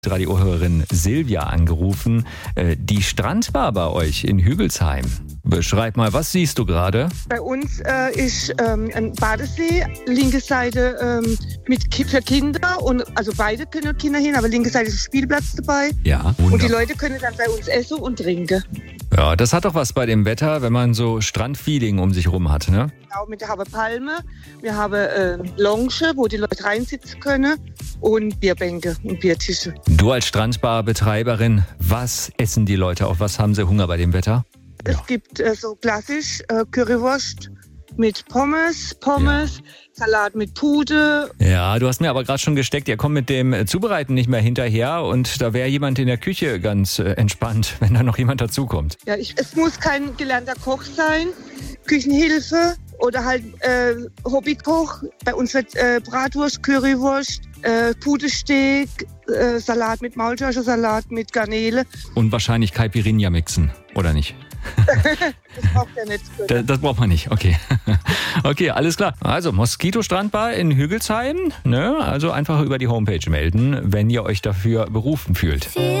Radiohörerin Silvia angerufen. Die Strandbar bei euch in Hügelsheim. Beschreib mal, was siehst du gerade? Bei uns ist ein Badesee, linke Seite für Kinder, und also beide können Kinder hin, aber linke Seite ist ein Spielplatz dabei. Ja, wunderbar. Und die Leute können dann bei uns essen und trinken. Ja, das hat doch was bei dem Wetter, wenn man so Strandfeeling um sich rum hat, ne? Auch wir haben Palme, wir haben Lounge, wo die Leute reinsitzen können, und Bierbänke und Biertische. Du als Strandbarbetreiberin, was essen die Leute? Auf was haben sie Hunger bei dem Wetter? Es gibt so klassisch Currywurst mit Pommes, Salat mit Pude. Ja, du hast mir aber gerade schon gesteckt, ihr kommt mit dem Zubereiten nicht mehr hinterher, und da wäre jemand in der Küche ganz entspannt, wenn da noch jemand dazukommt. Ja, es muss kein gelernter Koch sein, Küchenhilfe oder halt Hobbykoch. Bei uns wird Bratwurst, Currywurst, Pudesteak, Salat mit Maultaschen, Salat mit Garnele. Und wahrscheinlich Caipirinha mixen, oder nicht? Das braucht ja nicht. Das braucht man nicht, okay. Okay, alles klar. Also Moskito Strandbar in Hügelsheim, ne? Also einfach über die Homepage melden, wenn ihr euch dafür berufen fühlt.